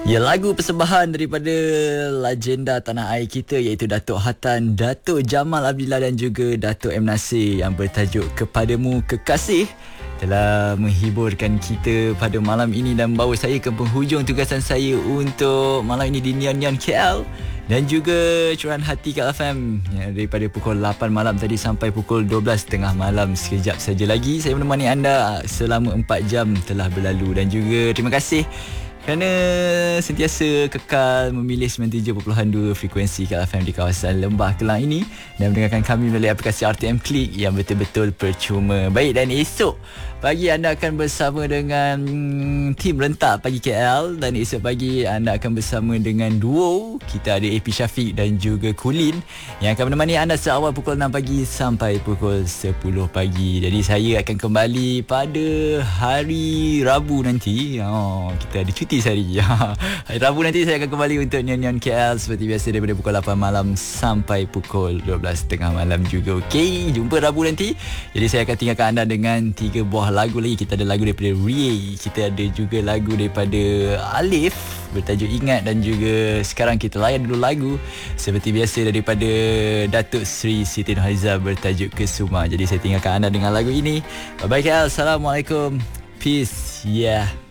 Ya, lagu persembahan daripada legenda tanah air kita iaitu Datuk Hatan, Datuk Jamal Abdillah dan juga Datuk M. Nasir yang bertajuk Kepadamu Kekasih telah menghiburkan kita pada malam ini dan bawa saya ke penghujung tugasan saya untuk malam ini di Neon Neon KL dan juga Curahan Hati Kat FM ya, daripada pukul 8 malam tadi sampai pukul 12.30 malam. Sekejap saja lagi saya menemani anda selama 4 jam telah berlalu dan juga terima kasih kerana sentiasa kekal memilih 97.2 frekuensi Kat FM di kawasan Lembah Kelang ini dan mendengarkan kami melalui aplikasi RTM Klik yang betul-betul percuma. Baik, dan esok pagi anda akan bersama dengan tim Rentak Pagi KL dan esok pagi anda akan bersama dengan duo. Kita ada AP Syafiq dan juga Kulin yang akan menemani anda seawal pukul 6 pagi sampai pukul 10 pagi. Jadi saya akan kembali pada hari Rabu nanti. Kita ada cuti sehari. Hari Rabu nanti saya akan kembali untuk Neon Neon KL seperti biasa daripada pukul 8 malam sampai pukul 12.30 malam juga. Okey, jumpa Rabu nanti. Jadi saya akan tinggalkan anda dengan 3 buah lagu lagi. Kita ada lagu daripada Rie, kita ada juga lagu daripada Alif bertajuk Ingat dan juga sekarang kita layan dulu lagu seperti biasa daripada Datuk Sri Siti Nurhaliza bertajuk Kesuma. Jadi saya tinggalkan anda dengan lagu ini. Bye bye KL. Assalamualaikum. Peace. Yeah.